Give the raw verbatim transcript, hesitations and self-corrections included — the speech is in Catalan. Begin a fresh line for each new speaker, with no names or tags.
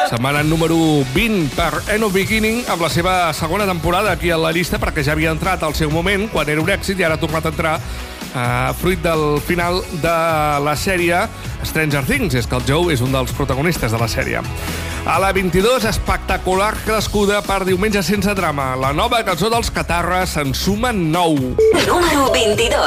Setmana número vint per End of Beginning, amb la seva segona temporada aquí a la llista, perquè ja havia entrat al seu moment, quan era un èxit, i ara ha tornat a entrar uh, fruit del final de la sèrie Stranger Things. És que el Joe és un dels protagonistes de la sèrie. A la vint-i-dos, espectacular crescuda per Diumenge sense drama. La nova cançó dels Catarres se'n suma nou.
Número vint-i-dos.